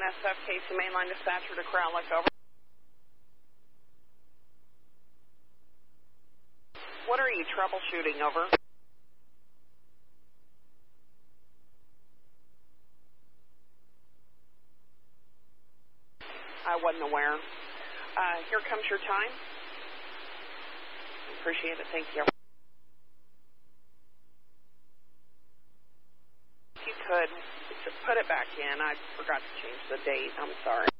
SF Casey Mainline dispatcher to Crowley, over. What are you troubleshooting, over? I wasn't aware. Here comes your time. Appreciate it. Thank you. If you could, put it back in. I forgot to change the date. I'm sorry.